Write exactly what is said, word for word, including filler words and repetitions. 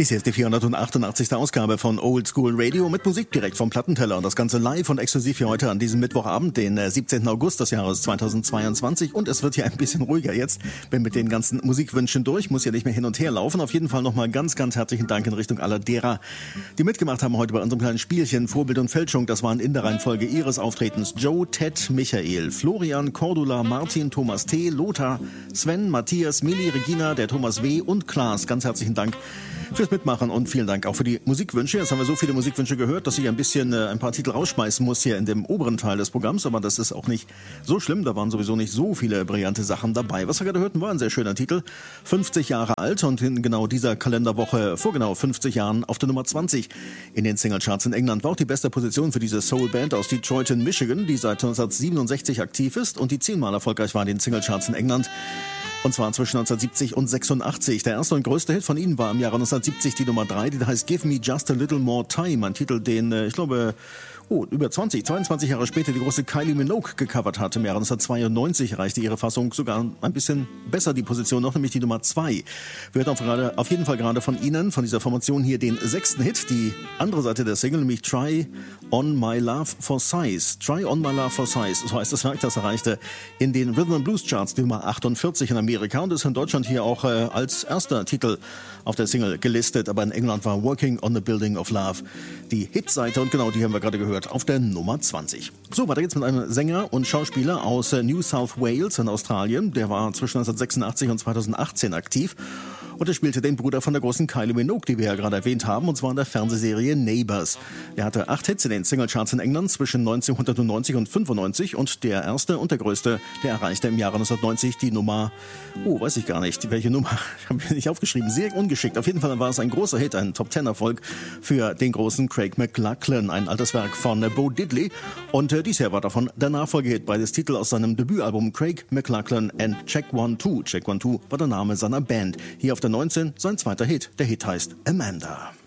Dies hier ist die vierhundertachtundachtzigste Ausgabe von Old School Radio mit Musik direkt vom Plattenteller und das Ganze live und exklusiv für heute an diesem Mittwochabend, den siebzehnten August des Jahres zweitausendzweiundzwanzig, und es wird hier ein bisschen ruhiger jetzt. Bin mit den ganzen Musikwünschen durch, muss ja nicht mehr hin und her laufen. Auf jeden Fall nochmal ganz, ganz herzlichen Dank in Richtung aller derer, die mitgemacht haben heute bei unserem kleinen Spielchen Vorbild und Fälschung. Das waren in der Reihenfolge ihres Auftretens Joe, Ted, Michael, Florian, Cordula, Martin, Thomas T., Lothar, Sven, Matthias, Mili, Regina, der Thomas W. und Klaas. Ganz herzlichen Dank fürs Mitmachen und vielen Dank auch für die Musikwünsche. Jetzt haben wir so viele Musikwünsche gehört, dass ich ein bisschen äh, ein paar Titel rausschmeißen muss hier in dem oberen Teil des Programms, aber das ist auch nicht so schlimm, da waren sowieso nicht so viele brillante Sachen dabei. Was wir gerade hörten, war ein sehr schöner Titel, fünfzig Jahre alt und in genau dieser Kalenderwoche vor genau fünfzig Jahren auf der Nummer zwanzig in den Singlecharts in England. War auch die beste Position für diese Soul-Band aus Detroit in Michigan, die seit neunzehnhundertsiebenundsechzig aktiv ist und die zehnmal erfolgreich war in den Singlecharts in England. Und zwar zwischen neunzehnhundertsiebzig und sechsundachtzig. Der erste und größte Hit von ihnen war im Jahre neunzehnhundertsiebzig die Nummer drei, die heißt Give Me Just a Little More Time. Ein Titel, den, ich glaube, oh, über zwanzig, zweiundzwanzig Jahre später die große Kylie Minogue gecovert hat. Im Jahre neunzehnhundertzweiundneunzig erreichte ihre Fassung sogar ein bisschen besser die Position noch, nämlich die Nummer zwei. Wir hören auf, auf jeden Fall gerade von ihnen, von dieser Formation hier, den sechsten Hit. Die andere Seite der Single, nämlich Try on My Love for Size. Try on My Love for Size, so heißt das Werk, das erreichte in den Rhythm and Blues Charts die Nummer achtundvierzig in Amerika und ist in Deutschland hier auch äh, als erster Titel auf der Single gelistet. Aber in England war Working on the Building of Love die Hitseite und genau die haben wir gerade gehört auf der Nummer zwanzig. So, weiter geht's mit einem Sänger und Schauspieler aus äh, New South Wales in Australien. Der war zwischen neunzehnhundertsechsundachtzig und zweitausendachtzehn aktiv. Und er spielte den Bruder von der großen Kylie Minogue, die wir ja gerade erwähnt haben, und zwar in der Fernsehserie Neighbours. Er hatte acht Hits in den Singlecharts in England zwischen neunzehnhundertneunzig und fünfundneunzig und der erste und der größte, der erreichte im Jahre neunzehnhundertneunzig die Nummer, oh, weiß ich gar nicht, welche Nummer, habe ich nicht aufgeschrieben, sehr ungeschickt. Auf jeden Fall war es ein großer Hit, ein Top-Ten-Erfolg für den großen Craig McLachlan, ein altes Werk von Bo Diddley. Und äh, dies hier war davon der Nachfolgehit, beides Titel aus seinem Debütalbum Craig McLachlan and Check One Two. Check One Two war der Name seiner Band. Hier auf der neunzehn sein zweiter Hit. Der Hit heißt Amanda.